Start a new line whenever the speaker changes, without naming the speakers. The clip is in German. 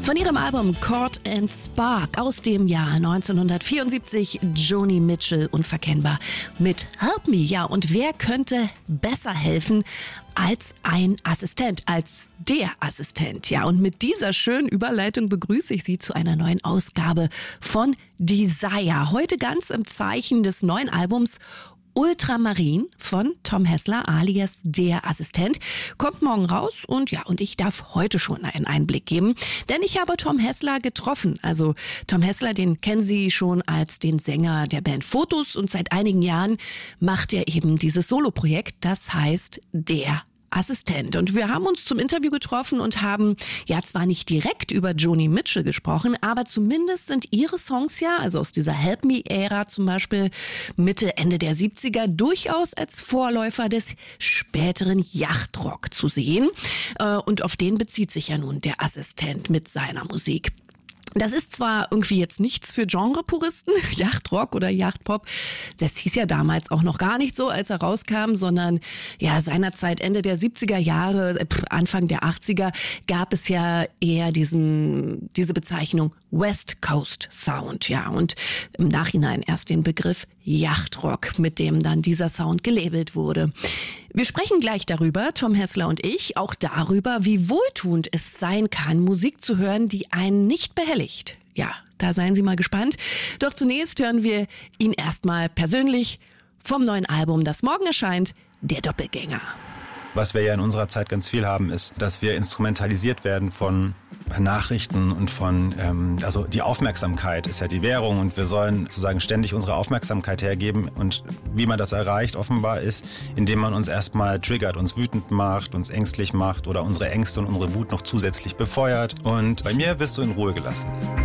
Von ihrem Album Chord and Spark aus dem Jahr 1974, Joni Mitchell, unverkennbar mit Help Me. Ja, und wer könnte besser helfen als ein Assistent, als der Assistent? Ja, und mit dieser schönen Überleitung begrüße ich Sie zu einer neuen Ausgabe von Desire. Heute ganz im Zeichen des neuen Albums Ultramarin von Tom Hessler alias der Assistent. Kommt morgen raus und ich darf heute schon einen Einblick geben, denn ich habe Tom Hessler getroffen. Also Tom Hessler, den kennen Sie schon als den Sänger der Band Fotos und seit einigen Jahren macht er eben dieses Soloprojekt, das heißt der Assistent. Und wir haben uns zum Interview getroffen und haben zwar nicht direkt über Joni Mitchell gesprochen, aber zumindest sind ihre Songs also aus dieser Help Me-Ära zum Beispiel Mitte, Ende der 70er durchaus als Vorläufer des späteren Yachtrock zu sehen. Und auf den bezieht sich ja nun der Assistent mit seiner Musik. Das ist zwar irgendwie jetzt nichts für Genrepuristen, Yachtrock oder Yachtpop. Das hieß ja damals auch noch gar nicht so, als er rauskam, sondern seinerzeit Ende der 70er Jahre, Anfang der 80er gab es ja eher diese Bezeichnung West Coast Sound, und im Nachhinein erst den Begriff Yachtrock, mit dem dann dieser Sound gelabelt wurde. Wir sprechen gleich darüber, Tom Hessler und ich, auch darüber, wie wohltuend es sein kann, Musik zu hören, die einen nicht behelligt. Ja, da seien Sie mal gespannt. Doch zunächst hören wir ihn erstmal persönlich vom neuen Album, das morgen erscheint, Der Doppelgänger.
Was wir ja in unserer Zeit ganz viel haben, ist, dass wir instrumentalisiert werden von Nachrichten und von, also die Aufmerksamkeit ist ja die Währung und wir sollen sozusagen ständig unsere Aufmerksamkeit hergeben und wie man das erreicht offenbar ist, indem man uns erstmal triggert, uns wütend macht, uns ängstlich macht oder unsere Ängste und unsere Wut noch zusätzlich befeuert und bei mir wirst du in Ruhe gelassen.